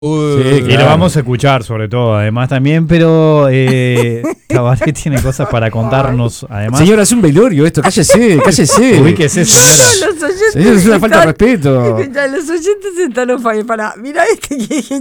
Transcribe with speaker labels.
Speaker 1: Sí,
Speaker 2: Y lo vamos a escuchar sobre todo, además también, pero Cabaret tiene cosas para contarnos, además.
Speaker 1: Señora, es un velorio esto, cállese.
Speaker 2: Ubíquese, señora.
Speaker 3: Los oyentes
Speaker 1: Señora, es una falta de respeto.
Speaker 3: Los oyentes están on fire. Pará, mira este que